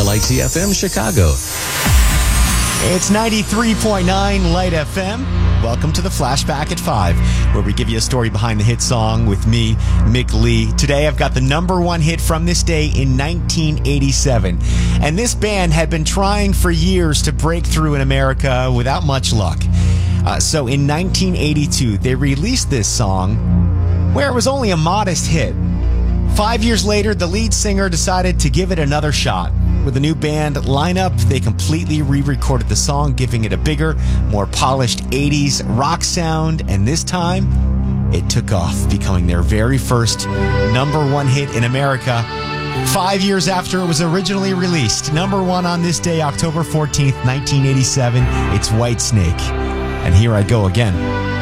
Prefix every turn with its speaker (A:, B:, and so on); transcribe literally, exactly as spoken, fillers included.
A: L I T F M Chicago.
B: It's ninety-three point nine Light F M. Welcome to the Flashback at five, where we give you a story behind the hit song with me, Mick Lee. Today I've got the number one hit from this day in nineteen eighty-seven. And this band had been trying for years to break through in America without much luck. Uh, so in nineteen eighty-two, they released this song where it was only a modest hit. Five years later, the lead singer decided to give it another shot. With a new band lineup, they completely re-recorded the song, giving it a bigger, more polished eighties rock sound, and this time, it took off, becoming their very first number one hit in America. Five years after it was originally released, number one on this day, October fourteenth, nineteen eighty-seven, it's Whitesnake. And here I go again.